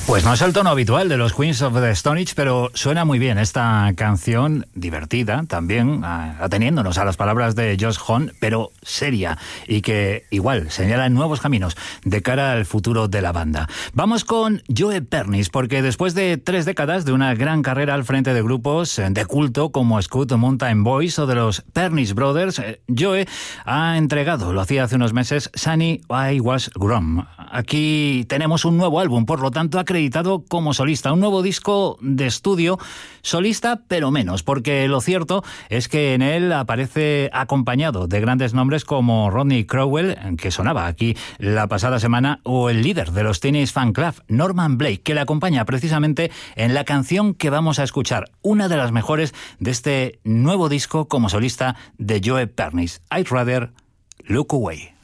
Pues no es el tono habitual de los Queens of the Stone Age, pero suena muy bien esta canción, divertida también, ateniéndonos a las palabras de Josh Homme, pero seria, y que igual señala nuevos caminos de cara al futuro de la banda. Vamos con Joe Pernis, porque después de 3 décadas de una gran carrera al frente de grupos de culto como Scout Mountain Boys o de los Pernis Brothers, Joe ha entregado, lo hacía hace unos meses, Sunny I Was Grown. Aquí tenemos un nuevo álbum, por lo tanto acreditado como solista, un nuevo disco de estudio, solista pero menos, porque lo cierto es que en él aparece acompañado de grandes nombres como Rodney Crowell, que sonaba aquí la pasada semana, o el líder de los Teenage Fan Club, Norman Blake, que le acompaña precisamente en la canción que vamos a escuchar, una de las mejores de este nuevo disco como solista de Joe Pernis, I'd Rather Look Away.